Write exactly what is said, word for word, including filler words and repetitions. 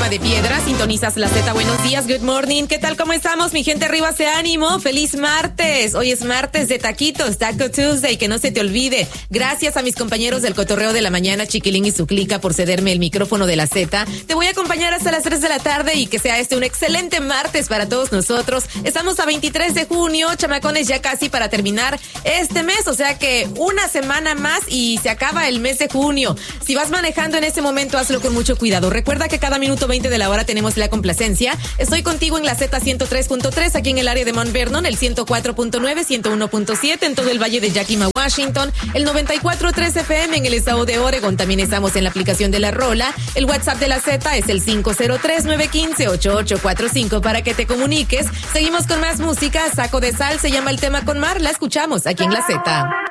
Dama de Piedra. Sintonizas la Z. Buenos días, good morning. ¿Qué tal? ¿Cómo estamos? Mi gente, arriba ese ánimo. Feliz martes. Hoy es martes de taquitos, Taco Tuesday, que no se te olvide. Gracias a mis compañeros del Cotorreo de la Mañana, Chiquilín y su clica, por cederme el micrófono de la Z. Te voy a acompañar hasta las tres de la tarde y que sea este un excelente martes para todos nosotros. Estamos a veintitrés de junio, chamacones, ya casi para terminar este mes, o sea que una semana más y se acaba el mes de junio. Si vas manejando en este momento, hazlo con mucho cuidado. Recuerda que cada minuto veinte de la hora tenemos la complacencia. Estoy contigo en la Z ciento tres punto tres, aquí en el área de Mount Vernon, el ciento cuatro punto nueve, ciento uno punto siete en todo el valle de Yakima, Washington, el noventa y cuatro punto tres F M en el estado de Oregon. También estamos en la aplicación de La Rola. El WhatsApp de la Z es el cinco cero tres, nueve uno cinco, ocho ocho cuatro cinco para que te comuniques. Seguimos con más música. Saco de Sal se llama el tema con Mar. La escuchamos aquí en la Z.